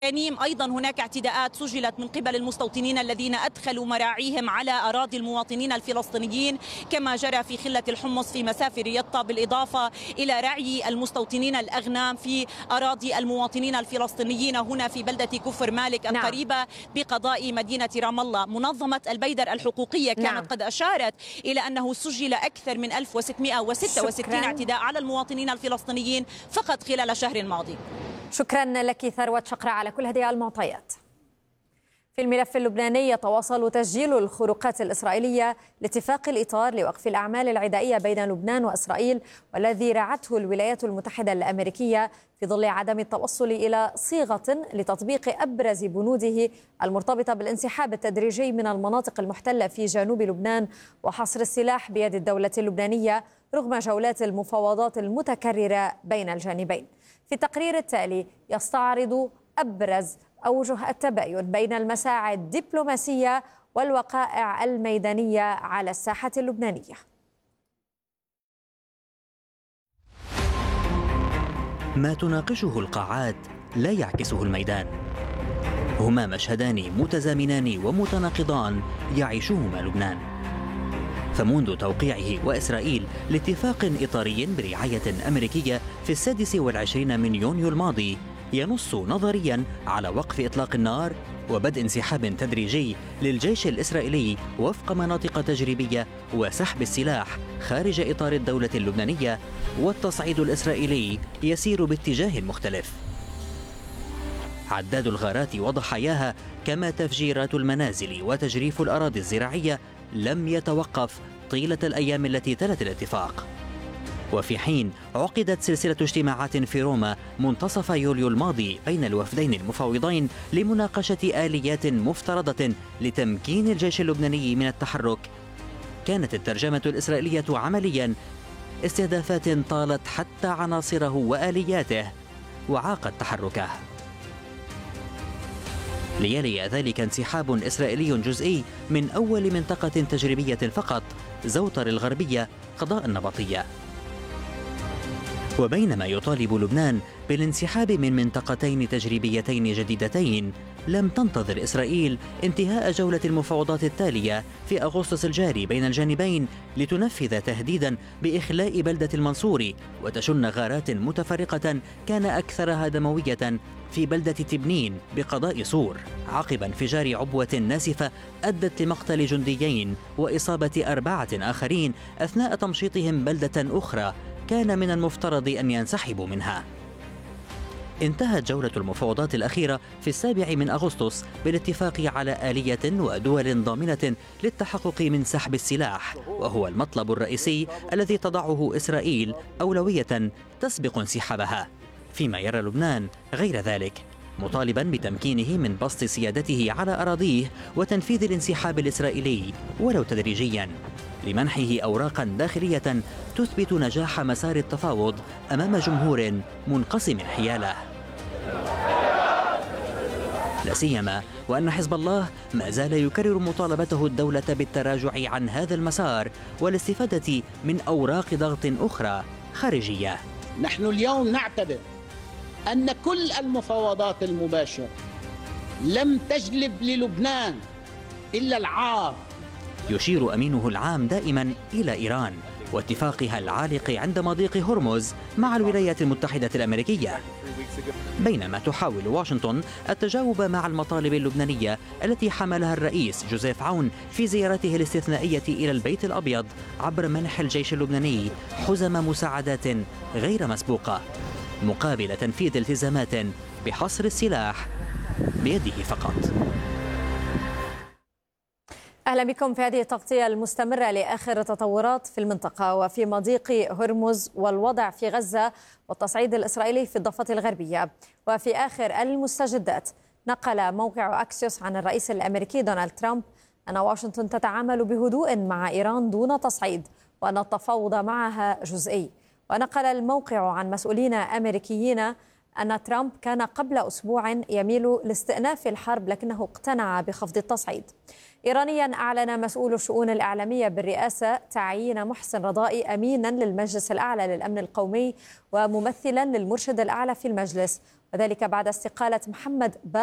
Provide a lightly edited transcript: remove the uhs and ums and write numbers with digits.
أيضا هناك اعتداءات سجلت من قبل المستوطنين الذين أدخلوا مراعيهم على أراضي المواطنين الفلسطينيين، كما جرى في خلة الحمص في مسافة رياضة، بالإضافة إلى رعي المستوطنين الأغنام في أراضي المواطنين الفلسطينيين هنا في بلدة كفر مالك القريبة بقضاء مدينة رام الله. منظمة البيدر الحقوقية كانت قد أشارت إلى أنه سجل أكثر من 1666 اعتداء على المواطنين الفلسطينيين فقط خلال الشهر الماضي. شكرا لك ثروت شقرة على كل هذه المعطيات. في الملف اللبناني يتواصل تسجيل الخروقات الإسرائيلية لاتفاق الإطار لوقف الأعمال العدائية بين لبنان وإسرائيل، والذي رعته الولايات المتحدة الأمريكية في ظل عدم التوصل إلى صيغة لتطبيق أبرز بنوده المرتبطة بالانسحاب التدريجي من المناطق المحتلة في جنوب لبنان وحصر السلاح بيد الدولة اللبنانية رغم جولات المفاوضات المتكررة بين الجانبين. في التقرير التالي يستعرض أبرز أوجه التباين بين المساعي الدبلوماسية والوقائع الميدانية على الساحة اللبنانية. ما تناقشه القاعات لا يعكسه الميدان. هما مشهدان متزامنان ومتناقضان يعيشهما لبنان. فمنذ توقيعه وإسرائيل لاتفاق إطاري برعاية أمريكية في 26 من يونيو الماضي ينص نظريا على وقف إطلاق النار وبدء انسحاب تدريجي للجيش الإسرائيلي وفق مناطق تجريبية وسحب السلاح خارج إطار الدولة اللبنانية، والتصعيد الإسرائيلي يسير باتجاه مختلف. عداد الغارات وضحاياها كما تفجيرات المنازل وتجريف الأراضي الزراعية لم يتوقف طيلة الأيام التي تلت الاتفاق. وفي حين عقدت سلسلة اجتماعات في روما منتصف يوليو الماضي بين الوفدين المفاوضين لمناقشة آليات مفترضة لتمكين الجيش اللبناني من التحرك، كانت الترجمة الإسرائيلية عمليا استهدافات طالت حتى عناصره وآلياته وعاقت تحركه. ليلي ذلك انسحاب إسرائيلي جزئي من أول منطقة تجريبية فقط، زوطر الغربية قضاء النبطية. وبينما يطالب لبنان بالانسحاب من منطقتين تجريبيتين جديدتين، لم تنتظر إسرائيل انتهاء جولة المفاوضات التالية في أغسطس الجاري بين الجانبين لتنفذ تهديدا بإخلاء بلدة المنصوري وتشن غارات متفرقة كان أكثرها دموية في بلدة تبنين بقضاء صور عقب انفجار عبوة ناسفة أدت لمقتل جنديين وإصابة 4 آخرين أثناء تمشيطهم بلدة أخرى كان من المفترض أن ينسحبوا منها. انتهت جولة المفاوضات الأخيرة في 7 من أغسطس بالاتفاق على آلية ودول ضامنة للتحقق من سحب السلاح، وهو المطلب الرئيسي الذي تضعه إسرائيل أولوية تسبق انسحابها، فيما يرى لبنان غير ذلك، مطالبا بتمكينه من بسط سيادته على أراضيه وتنفيذ الانسحاب الإسرائيلي ولو تدريجيا لمنحه أوراقا داخلية تثبت نجاح مسار التفاوض أمام جمهور منقسم حياله. لا سيما وأن حزب الله ما زال يكرر مطالبته الدولة بالتراجع عن هذا المسار والاستفادة من أوراق ضغط أخرى خارجية. نحن اليوم نعتبر أن كل المفاوضات المباشرة لم تجلب للبنان إلا العار. يشير أمينه العام دائما إلى إيران واتفاقها العالق عند مضيق هرمز مع الولايات المتحدة الأمريكية، بينما تحاول واشنطن التجاوب مع المطالب اللبنانية التي حملها الرئيس جوزيف عون في زيارته الاستثنائية إلى البيت الأبيض عبر منح الجيش اللبناني حزم مساعدات غير مسبوقة مقابل تنفيذ التزامات بحصر السلاح بيده فقط. أهلا بكم في هذه التغطية المستمرة لآخر التطورات في المنطقة وفي مضيق هرمز والوضع في غزة والتصعيد الإسرائيلي في الضفة الغربية. وفي آخر المستجدات نقل موقع أكسيوس عن الرئيس الأمريكي دونالد ترامب أن واشنطن تتعامل بهدوء مع إيران دون تصعيد وأن التفاوض معها جزئي. ونقل الموقع عن مسؤولين أمريكيين أن ترامب كان قبل أسبوع يميل لاستئناف الحرب لكنه اقتنع بخفض التصعيد. إيرانيا أعلن مسؤول الشؤون الإعلامية بالرئاسة تعيين محسن رضائي أمينا للمجلس الأعلى للأمن القومي وممثلا للمرشد الأعلى في المجلس، وذلك بعد استقالة محمد